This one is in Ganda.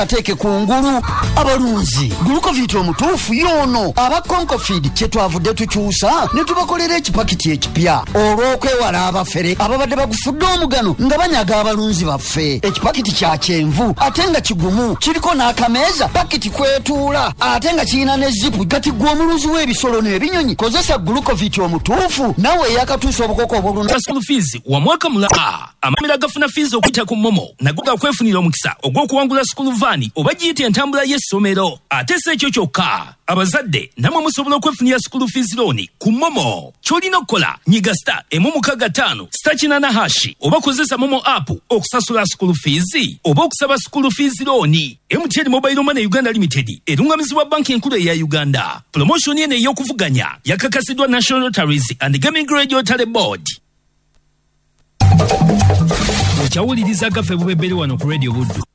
ateke kungulu abalunzi glucovit omutuufu yono aba Concofeed kyetwavudde tukyusa ne tubakolera ekipakiti ekipya olw'okwewala abafere ababadde bagufudde omugano nga banyaga abalunzi baffe. Ekipakiti kya kyenvu ate nga kigumu kiriko n'akameeza pakiti kwetuula ate nga kirina ne zipu kati gwe omulunzi w'ebisolo n'ebinyonyi kozesa glucovit omutuufu nawe eyakatuusa obukoko obulungi. School fees wa mwaka mulaa amamira gafuna fees okuyita ku Momo nago gakwefunira omukisa ogw'okuwangula school van oba giyita entambula y'essomero. Ate si ekyo kyokka abazadde namwe musobola okwefunira school fees loan ku Momo. Kyolina okukola nyiga *165 *8# oba kozesa Momo app okusasula school fees oba okusaba school fees loan. MTN Mobile Money Uganda Limited erungamizibwa banki enkulu eya Uganda. Promotion eno ey'okuvuganya yakakasidwa National Lotteries and Gaming Regulatory Board. Ochawuliriza gaffe bubebere wano ku Radio Buddu.